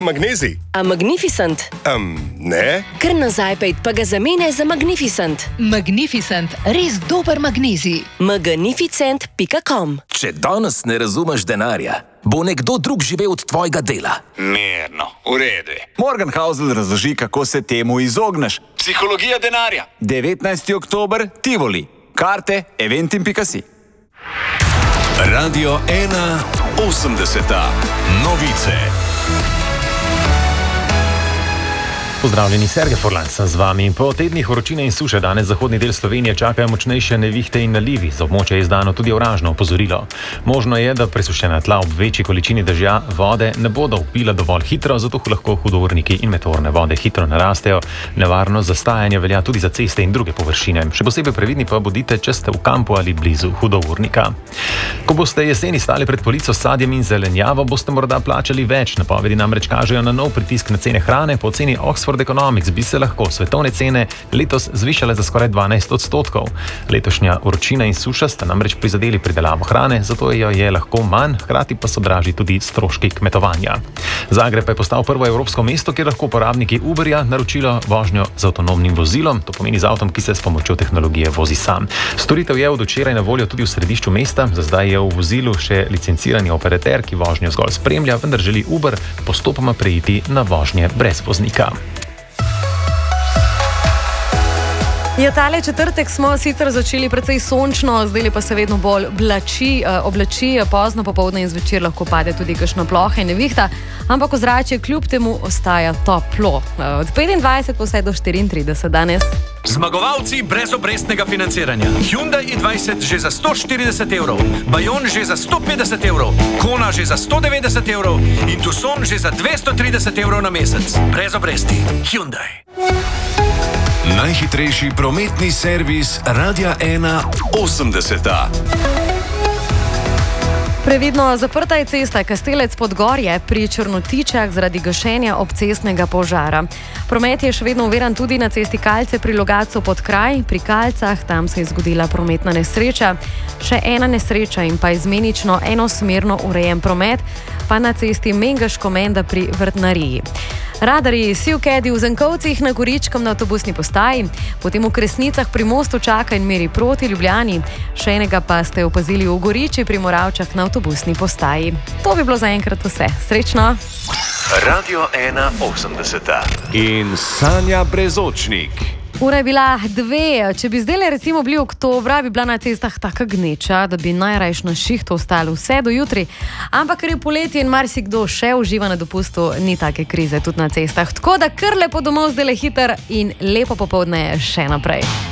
Magnezij. A Magnificent? Ne. Kar nazaj pejt, pa ga zamene za Magnificent. Magnificent, res dober magnezij. Magnificent.com. Če danes ne razumeš denarja, bo nekdo drug živel od tvojega dela. Mirno, v redu. Morgenhausl razloži, kako se temu izogneš. Psihologija denarja. 19. oktober, Tivoli. Karte, eventim.si. Radio 1, 80. Novice. Pozdravljeni, Sergej Forlanc z vami. Po tednih vročine in suše danes zahodni del Slovenije čakajo močnejše nevihte in nalivi. Za območje je izdano tudi oranžno opozorilo. Možno je, da presušena tla ob večji količini dežja vode ne bodo vpila dovolj hitro, zato lahko hudourniki in meteorne vode hitro narastejo. Nevarnost zastajanja velja tudi za ceste in druge površine. Še posebej previdni pa bodite, če ste v kampu ali blizu hudournika. Ko boste jeseni stali pred polico s sadjem in zelenjavo, boste morda plačali več. Napovedi namreč kažejo na nov pritisk na cene hrane. Po oceni Oxford Economics bi se lahko svetovne cene letos zvišale za skoraj 12%. Letošnja vročina in suša sta namreč prizadeli pridelavo hrane, zato jo je lahko manj, hkrati pa so dražji tudi stroški kmetovanja. Zagreb je postal prvo evropsko mesto, kjer lahko uporabniki Uberja naročilo vožnjo z avtonomnim vozilom, to pomeni z avtom, ki se s pomočjo tehnologije vozi sam. Storitev je od včeraj na voljo tudi v središču mesta, za zdaj je v vozilu še licencirani operater, ki vožnjo zgolj spremlja, vendar želi Uber postopoma preiti na vožnje brez voznika. Tale četrtek smo sicer začeli precej sončno, zdaj pa se vedno bolj oblači, pozno popoldne in zvečer lahko pade tudi kakšna ploha in nevihta, ampak ozračje kljub temu ostaja toplo. Od 25 pa vse do 34 danes. Zmagovalci brezobrestnega financiranja. Hyundai i20 že za 140 evrov, Bayon že za 150 evrov, Kona že za 190 evrov in Tucson že za 230 evrov na mesec. Brez obresti. Hyundai. Najhitrejši prometni servis Radia 1, 80. Previdno, zaprta je cesta Kastelec-Podgorje pri Črnotičah zaradi gašenja obcestnega požara. Promet je še vedno oviran tudi na cesti Kalce pri Logatcu pod kraj. Pri Kalcah tam se je zgodila prometna nesreča. Še ena nesreča in pa izmenično enosmerno urejen promet pa na cesti Mengaško-Menda pri Vrtnariji. Radarji Sivkedi v Zenkovcih na Goričkem na avtobusni postaji, potem v Kresnicah pri mostu čaka in meri proti Ljubljani, še enega pa ste opazili v Goriči pri Moravčah na avtobusni postaji. To bi bilo zaenkrat vse. Srečno! Radio 1, 80. In Sanja Brezočnik. Ura je bila 2. Če bi zdaj recimo bili oktobra, bi bila na cestah taka gneča, da bi najrajš na šihtu ostali vse do jutri. Ampak ker je poletje in marsikdo še uživa na dopustu, ni take krize tudi na cestah. Tako da kar lepo domov zdaj hiter in lepo popoldne še naprej.